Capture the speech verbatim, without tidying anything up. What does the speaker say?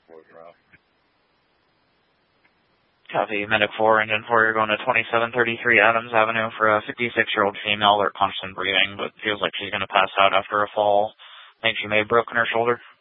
Copy, Medic four, Engine four, you're going to twenty-seven thirty-three Adams Avenue for a fifty-six-year-old female. They're constant breathing, but feels like she's going to pass out after a fall. I think she may have broken her shoulder.